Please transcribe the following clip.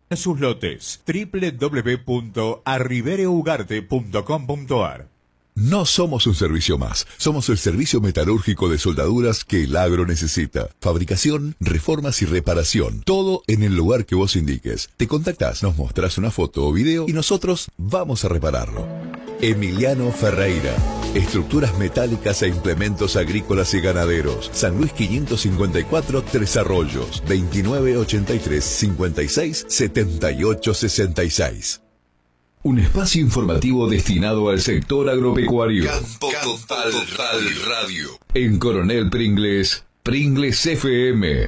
sus lotes. www.arribereugarte.com.ar. No somos un servicio más, somos el servicio metalúrgico de soldaduras que el agro necesita. Fabricación, reformas y reparación, todo en el lugar que vos indiques. Te contactás, nos mostrás una foto o video y nosotros vamos a repararlo. Emiliano Ferreira, estructuras metálicas e implementos agrícolas y ganaderos. San Luis 554, Tres Arroyos, 2983 56 78 66. Un espacio informativo destinado al sector agropecuario. Campo Total Radio. En Coronel Pringles, Pringles FM.